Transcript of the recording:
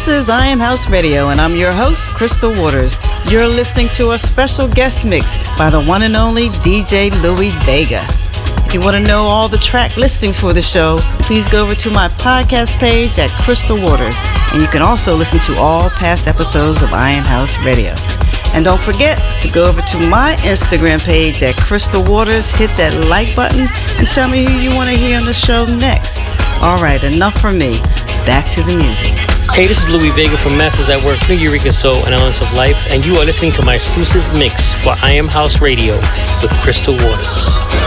This is I Am House Radio, and I'm your host, Crystal Waters. You're listening to a special guest mix by the one and only DJ Louie Vega. If you want to know all the track listings for the show, please go over to my podcast page at Crystal Waters, and you can also listen to all past episodes of I Am House Radio. And don't forget to go over to my Instagram page at Crystal Waters, hit that like button, and tell me who you want to hear on the show next. All right, enough from me. Back to the music. Hey, this is Louie Vega from Masters at Work, New Eureka Soul, and Elements of Life, and you are listening to my exclusive mix for I Am House Radio with Crystal Waters.